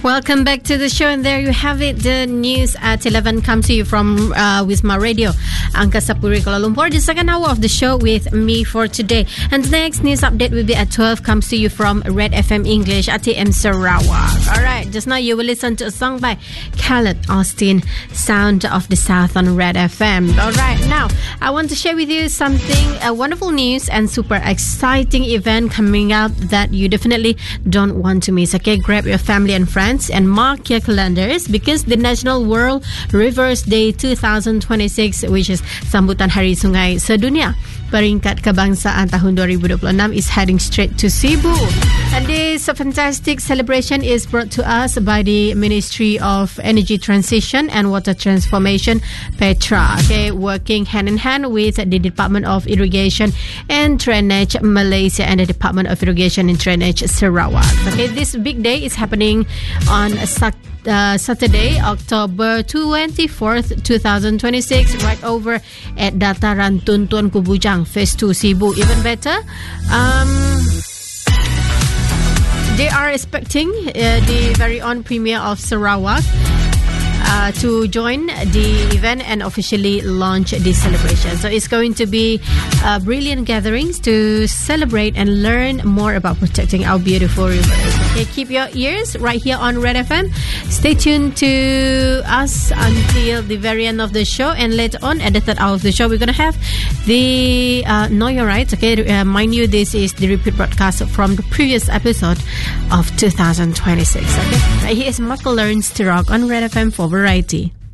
Welcome back to the show, and there you have it. The news at 11 comes to you from Wisma Radio, Angkasa Puri, Kuala Lumpur. The second hour of the show with me for today. And the next news update will be at 12, comes to you from Red FM English, ATM Sarawak. Alright, just now you will listen to a song by Khaled Austin, Sound of the South on Red FM. Alright, now I want to share with you something, a wonderful news and super exciting event coming up that you definitely don't want to miss. Okay, grab your family and friends and mark your calendars, because the National World Rivers Day 2026, which is Sambutan Hari Sungai Sedunia Peringkat Kebangsaan tahun 2026, is heading straight to Cebu. And this fantastic celebration is brought to us by the Ministry of Energy Transition and Water Transformation, Petra, okay, working hand in hand with the Department of Irrigation and Drainage Malaysia and the Department of Irrigation and Drainage Sarawak. Okay, this big day is happening on Saturday, October 24th, 2026, right over at Dataran Tuntun Kubujang, Phase 2, Cebu. Even better, they are expecting the very own Premier of Sarawak to join the event and officially launch this celebration. So it's going to be brilliant gatherings to celebrate and learn more about protecting our beautiful rivers. Okay, keep your ears right here on Red FM. Stay tuned to us until the very end of the show, and later on at the third hour of the show, we're going to have the Know Your Rights. Okay, mind you, this is the repeat broadcast from the previous episode of 2026. Okay, here is Michael Learns to Rock on Red FM for Variety.